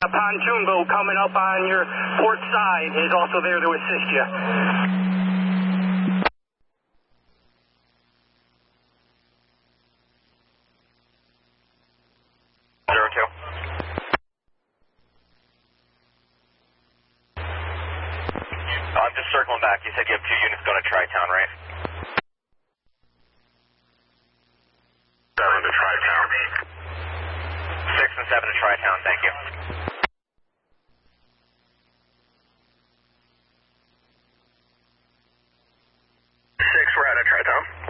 A pontoon boat coming up on your port side is also there to assist you. I'm just circling back. You said you have 2 units going to Tri-Town, right? 7 to Tri-Town. 6 and 7 to Tri-Town, thank you. 6, we're out of Tri-Town.